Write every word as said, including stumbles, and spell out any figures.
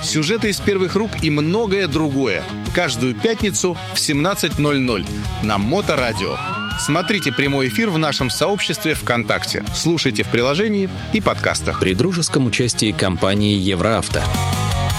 сюжеты из первых рук и многое другое. Каждую пятницу в семнадцать ноль ноль на Моторадио. Смотрите прямой эфир в нашем сообществе ВКонтакте. Слушайте в приложении и подкастах. При дружеском участии компании «Евроавто».